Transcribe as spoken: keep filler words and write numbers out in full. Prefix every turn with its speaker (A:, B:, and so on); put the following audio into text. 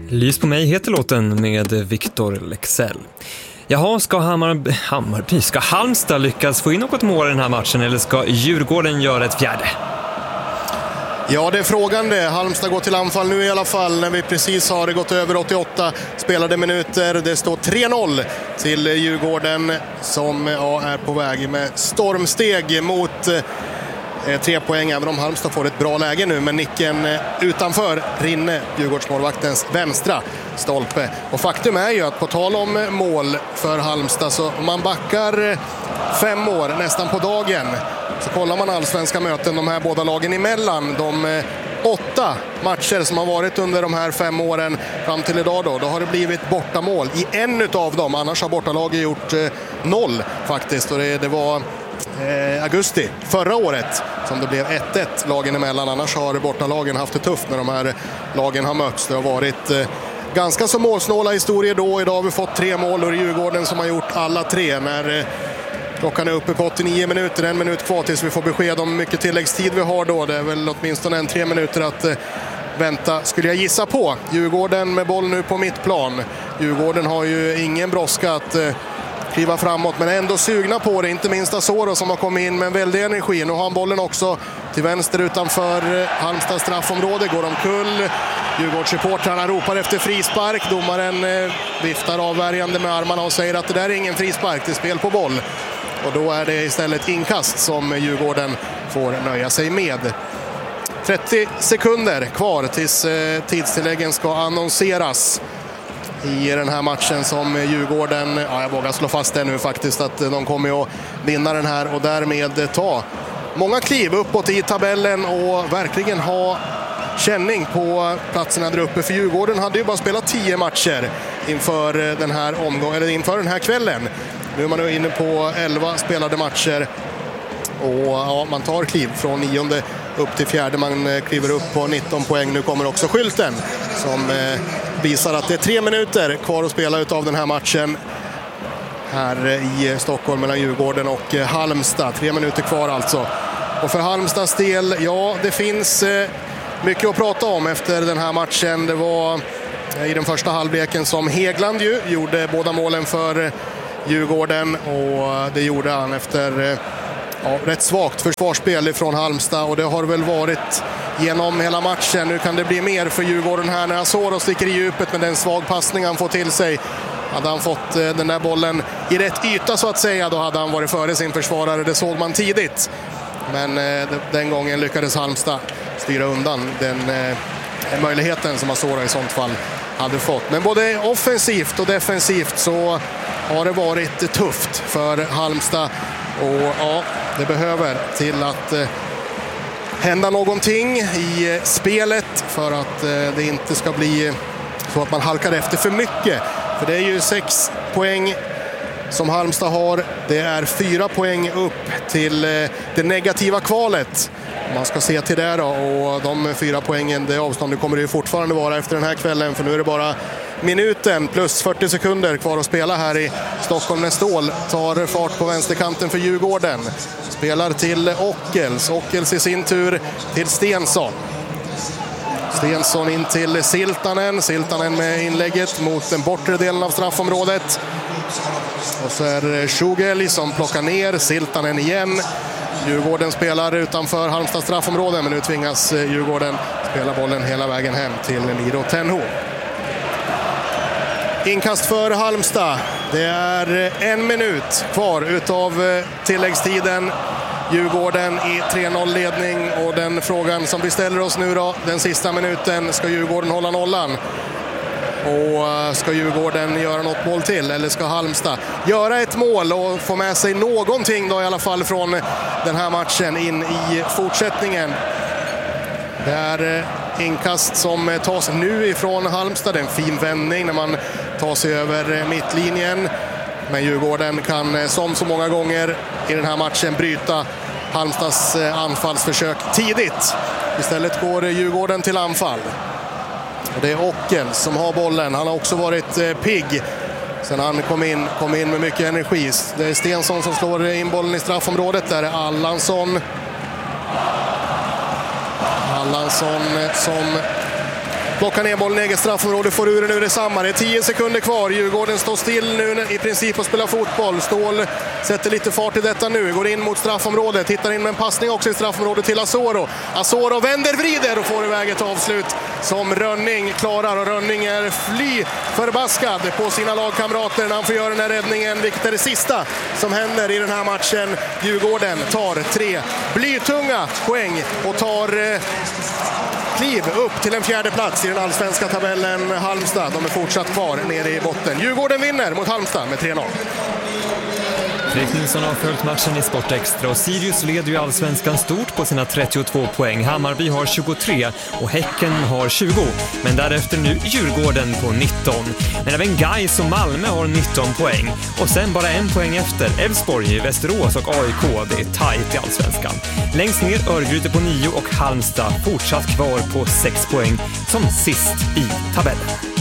A: Lys på mig heter låten med Victor Lexell. Jaha, ska Hammar, Hammarby, ska Halmstad lyckas få in något mål i den här matchen eller ska Djurgården göra ett fjärde?
B: Ja, det är frågan det. Halmstad går till anfall nu i alla fall när vi precis har gått över åttioåtta spelade minuter. Det står tre noll till Djurgården som ja, är på väg med stormsteg mot eh, tre poäng. Även om Halmstad får ett bra läge nu, men nicken eh, utanför rinner Djurgårdsmålvaktens vänstra stolpe. Och faktum är ju att på tal om mål för Halmstad, så om man backar eh, fem år nästan på dagen, så kollar man allsvenska möten de här båda lagen emellan, de eh, åtta matcher som har varit under de här fem åren fram till idag då, då har det blivit bortamål i en utav dem. Annars har bortalaget gjort eh, noll faktiskt, och det, det var eh, augusti förra året som det blev ett ett lagen emellan. Annars har bortalagen haft det tufft när de här lagen har mötts. Det har varit eh, ganska så målsnåla historier då. Idag har vi fått tre mål och Djurgården som har gjort alla tre när eh, klockan är uppe på åttionio minuter, en minut kvar tills vi får besked om hur mycket tilläggstid vi har då. Det är väl åtminstone en tre minuter att eh, vänta, skulle jag gissa på. Djurgården med boll nu på mittplan. Djurgården har ju ingen brådska att eh, kliva framåt, men ändå sugna på det. Inte minst Asoro som har kommit in med en väldig energi. Nu har han bollen också till vänster utanför eh, Halmstad straffområde. Går omkull. Djurgårdssupportrarna ropar efter frispark. Domaren eh, viftar avvärjande med armarna och säger att det där är ingen frispark, det är spel på boll. Och då är det istället inkast som Djurgården får nöja sig med. trettio sekunder kvar tills eh, tidstilläggen ska annonseras i den här matchen som Djurgården, ja, jag vågar slå fast det nu faktiskt, att de kommer att vinna den här och därmed ta många kliv uppåt i tabellen och verkligen ha känning på platserna där uppe. För Djurgården hade ju bara spelat tio matcher inför den här omgången, eller inför den här kvällen. Nu är man nu inne på elva spelade matcher och ja, man tar kliv från nionde upp till fjärde. Man kliver upp på nitton poäng. Nu kommer också skylten som eh, visar att det är tre minuter kvar att spela utav den här matchen här i Stockholm mellan Djurgården och Halmstad. Tre minuter kvar alltså. Och för Halmstads del, ja, det finns eh, mycket att prata om efter den här matchen. Det var i den första halvleken som Hegland ju gjorde båda målen för Djurgården, och det gjorde han efter ja, rätt svagt försvarsspel från Halmstad, och det har väl varit genom hela matchen. Nu kan det bli mer för Djurgården här när Asoro sticker i djupet med den svag passning han får till sig. Hade han fått den där bollen i rätt yta så att säga, då hade han varit före sin försvarare. Det såg man tidigt, men den gången lyckades Halmstad styra undan den möjligheten som Asoro i sånt fall hade fått. Men både offensivt och defensivt så har det varit tufft för Halmstad, och ja, det behöver till att eh, hända någonting i spelet för att eh, det inte ska bli så att man halkar efter för mycket. För det är ju sex poäng som Halmstad har. Det är fyra poäng upp till eh, det negativa kvalet. Man ska se till det då, och de fyra poängen, det avståndet kommer det ju fortfarande vara efter den här kvällen, för nu är det bara minuten plus fyrtio sekunder kvar att spela här i Stockholm när Ståhl tar fart på vänsterkanten för Djurgården. Spelar till Ockels. Ockels i sin tur till Stensson. Stensson in till Siltanen. Siltanen med inlägget mot den bortre delen av straffområdet. Och så är det Shugeli som plockar ner Siltanen igen. Djurgården spelar utanför Halmstad straffområde, men nu tvingas Djurgården spela bollen hela vägen hem till Miro Tenho. Inkast för Halmstad. Det är en minut kvar utav tilläggstiden. Djurgården i tre noll ledning, och den frågan som vi ställer oss nu då, den sista minuten, ska Djurgården hålla nollan? Och ska Djurgården göra något mål till, eller ska Halmstad göra ett mål och få med sig någonting då i alla fall från den här matchen in i fortsättningen? Det är inkast som tas nu ifrån Halmstad. En fin vändning när man tar sig över mittlinjen. Men Djurgården kan som så många gånger i den här matchen bryta Halmstads anfallsförsök tidigt. Istället går Djurgården till anfall. Och det är Ockel som har bollen. Han har också varit pigg sen han kom in, kom in med mycket energi. Det är Stensson som slår in bollen i straffområdet. Där är Allansson. Allansson som plockar ner bollen i eget straffområde, får ur den ur detsamma. Det är tio sekunder kvar. Djurgården står still nu i princip och spelar fotboll. Ståhl sätter lite fart i detta nu, går in mot straffområdet, tittar in med en passning också i straffområdet till Asoro. Asoro vänder, vrider och får iväg ett avslut som Rönning klarar, och Rönning är fly förbaskad på sina lagkamrater när han får göra den här räddningen, vilket är det sista som händer i den här matchen. Djurgården tar tre blytunga poäng och tar eh, kliv upp till en fjärde plats i den allsvenska tabellen. Halmstad, de är fortsatt kvar nere i botten. Djurgården vinner mot Halmstad med tre noll.
A: Fredrik Nilsson har följt matchen i Sport Extra och Sirius leder ju allsvenskan stort på sina trettiotvå poäng. Hammarby har tjugotre och Häcken har tjugo. Men därefter nu Djurgården på nitton. Men även Gais och Malmö har nitton poäng. Och sen bara en poäng efter Elfsborg, Västerås och A I K. Det är tajt i allsvenskan. Längst ner Örgryte på nio och Halmstad fortsatt kvar på sex poäng som sist i tabellen.